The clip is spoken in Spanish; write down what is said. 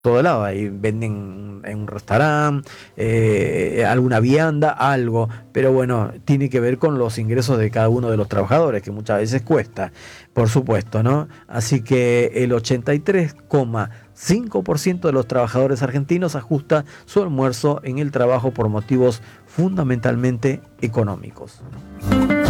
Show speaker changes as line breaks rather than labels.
todo lado, ahí venden en un restaurante, alguna vianda, algo, pero bueno, tiene que ver con los ingresos de cada uno de los trabajadores, que muchas veces cuesta, por supuesto, ¿no? Así que el 83,5% de los trabajadores argentinos ajusta su almuerzo en el trabajo por motivos fundamentalmente económicos.